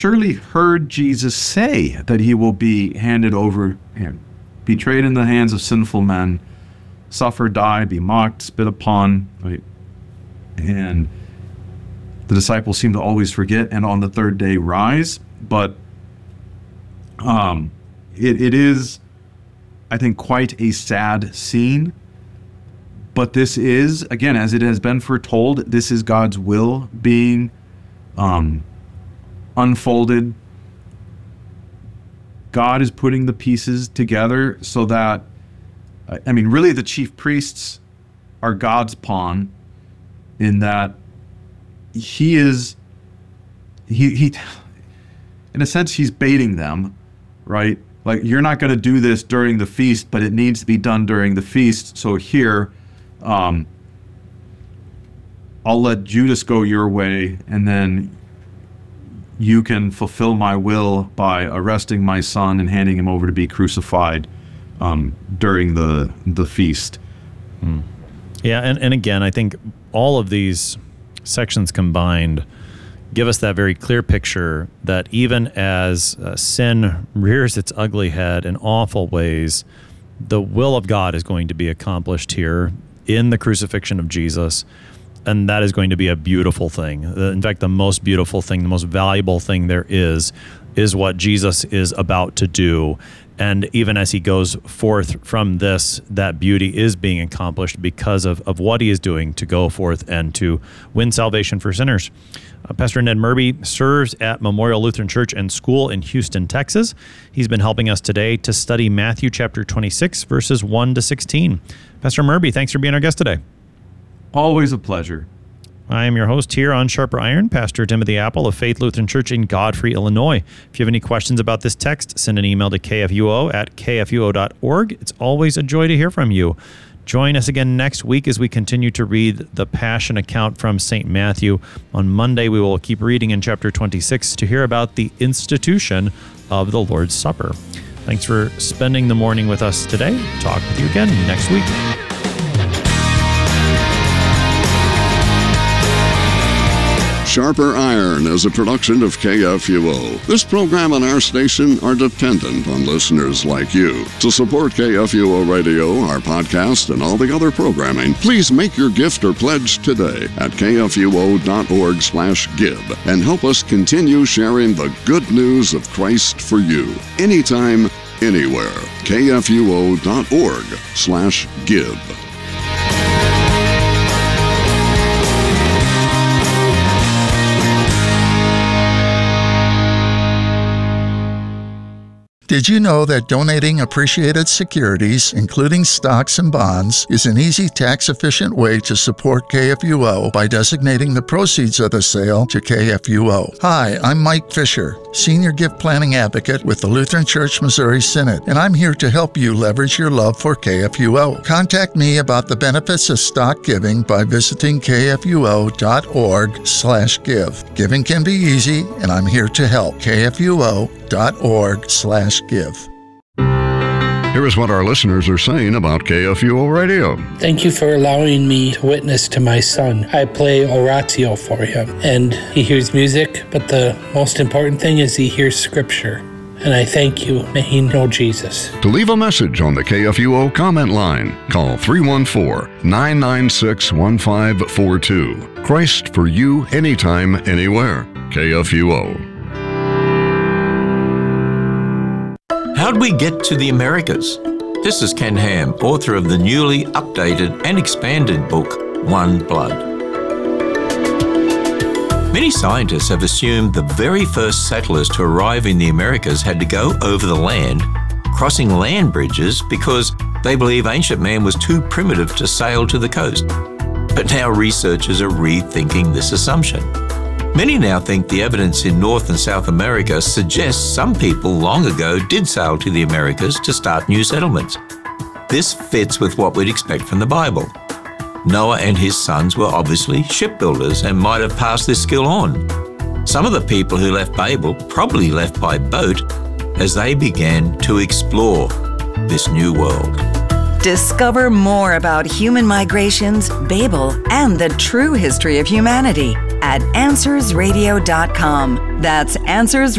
surely heard Jesus say that he will be handed over, betrayed in the hands of sinful men, suffer, die, be mocked, spit upon, right? And the disciples seem to always forget, and on the third day rise. But it is, I think, quite a sad scene. But this is, again, as it has been foretold, this is God's will being unfolded. God is putting the pieces together so that, really the chief priests are God's pawn, in that he in a sense, he's baiting them, right? Like, you're not going to do this during the feast, but it needs to be done during the feast. So here, I'll let Judas go your way, and then you can fulfill my will by arresting my son and handing him over to be crucified during the feast. Yeah, and again, I think all of these sections combined give us that very clear picture that even as sin rears its ugly head in awful ways, the will of God is going to be accomplished here in the crucifixion of Jesus, and that is going to be a beautiful thing. In fact, the most beautiful thing, the most valuable thing there is what Jesus is about to do. And even as he goes forth from this, that beauty is being accomplished because of what he is doing to go forth and to win salvation for sinners. Pastor Ned Murby serves at Memorial Lutheran Church and School in Houston, Texas. He's been helping us today to study Matthew chapter 26, verses 1 to 16. Pastor Murby, thanks for being our guest today. Always a pleasure. I am your host here on Sharper Iron, Pastor Timothy Apple of Faith Lutheran Church in Godfrey, Illinois. If you have any questions about this text, send an email to kfuo@kfuo.org. It's always a joy to hear from you. Join us again next week as we continue to read the Passion account from St. Matthew. On Monday, we will keep reading in chapter 26 to hear about the institution of the Lord's Supper. Thanks for spending the morning with us today. Talk with you again next week. Sharper Iron is a production of KFUO. This program and our station are dependent on listeners like you. To support KFUO Radio, our podcast, and all the other programming, please make your gift or pledge today at kfuo.org/give and help us continue sharing the good news of Christ for you. Anytime, anywhere. kfuo.org/give. Did you know that donating appreciated securities, including stocks and bonds, is an easy, tax-efficient way to support KFUO by designating the proceeds of the sale to KFUO? Hi, I'm Mike Fisher, Senior Gift Planning Advocate with the Lutheran Church Missouri Synod, and I'm here to help you leverage your love for KFUO. Contact me about the benefits of stock giving by visiting kfuo.org/give. Giving can be easy, and I'm here to help. kfuo.org/give. Here is what our listeners are saying about KFUO Radio. Thank you for allowing me to witness to my son. I play oratio for him, and he hears music, but the most important thing is he hears scripture. And I thank you. May he know Jesus. To leave a message on the KFUO comment line, call 314-996-1542. Christ for you, anytime, anywhere. KFUO. How'd we get to the Americas? This is Ken Ham, author of the newly updated and expanded book, One Blood. Many scientists have assumed the very first settlers to arrive in the Americas had to go over the land, crossing land bridges because they believe ancient man was too primitive to sail to the coast. But now researchers are rethinking this assumption. Many now think the evidence in North and South America suggests some people long ago did sail to the Americas to start new settlements. This fits with what we'd expect from the Bible. Noah and his sons were obviously shipbuilders and might have passed this skill on. Some of the people who left Babel probably left by boat as they began to explore this new world. Discover more about human migrations, Babel, and the true history of humanity at AnswersRadio.com. That's Answers